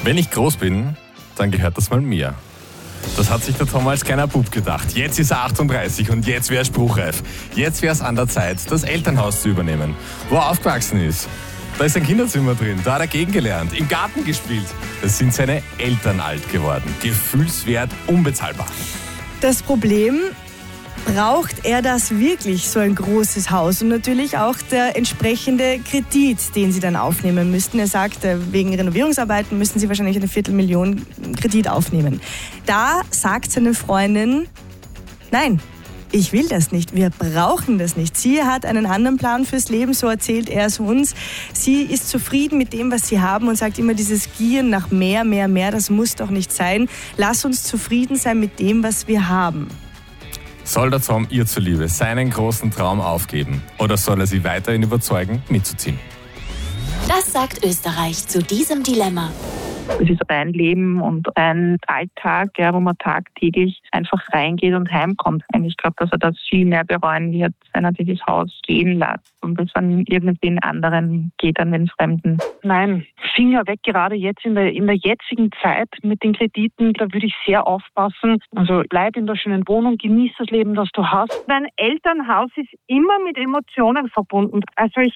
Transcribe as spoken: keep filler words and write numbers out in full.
Wenn ich groß bin, dann gehört das mal mir. Das hat sich der Tom als kleiner Bub gedacht. Jetzt ist er achtunddreißig und jetzt wäre er spruchreif. Jetzt wäre es an der Zeit, das Elternhaus zu übernehmen, wo er aufgewachsen ist. Da ist ein Kinderzimmer drin, da hat er gegengelernt, im Garten gespielt. Da sind seine Eltern alt geworden. Gefühlswert unbezahlbar. Das Problem, braucht er das wirklich, so ein großes Haus? Und natürlich auch der entsprechende Kredit, den sie dann aufnehmen müssten. Er sagt, wegen Renovierungsarbeiten müssen sie wahrscheinlich eine Viertelmillion Kredit aufnehmen. Da sagt seine Freundin, nein, ich will das nicht, wir brauchen das nicht. Sie hat einen anderen Plan fürs Leben, so erzählt er es uns. Sie ist zufrieden mit dem, was sie haben und sagt immer, dieses Gieren nach mehr, mehr, mehr, das muss doch nicht sein. Lass uns zufrieden sein mit dem, was wir haben. Soll der Tom ihr zuliebe seinen großen Traum aufgeben oder soll er sie weiterhin überzeugen, mitzuziehen? Das sagt Österreich zu diesem Dilemma. Es ist ein Leben und ein Alltag, ja, wo man tagtäglich einfach reingeht und heimkommt. Und ich glaube, dass er das viel mehr bereuen wird, wenn er dieses Haus gehen lässt und das an irgendwen anderen geht, an den Fremden. Nein, Finger weg, gerade jetzt in der, in der jetzigen Zeit mit den Krediten, da würde ich sehr aufpassen. Also bleib in der schönen Wohnung, genieß das Leben, das du hast. Mein Elternhaus ist immer mit Emotionen verbunden. Also ich